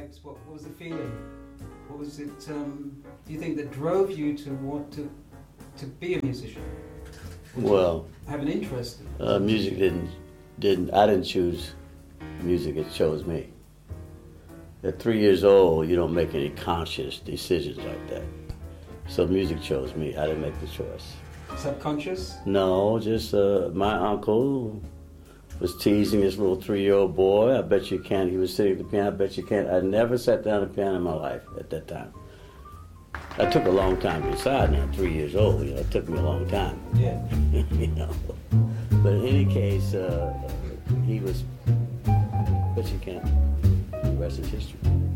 pipes? What was the feeling? What was it? Do you think that drove you to want to be a musician? Well, have an interest in music I didn't choose music, it chose me. At 3 years old, you don't make any conscious decisions like that. So music chose me, I didn't make the choice. Subconscious? No, just my uncle was teasing this little 3-year-old boy. I bet you can't, he was sitting at the piano, I bet you can't. I never sat down at the piano in my life at that time. I took a long time to decide now, 3 years old, you know, it took me a long time. Yeah. You know. But in any case, he was, but you can't, the rest is history.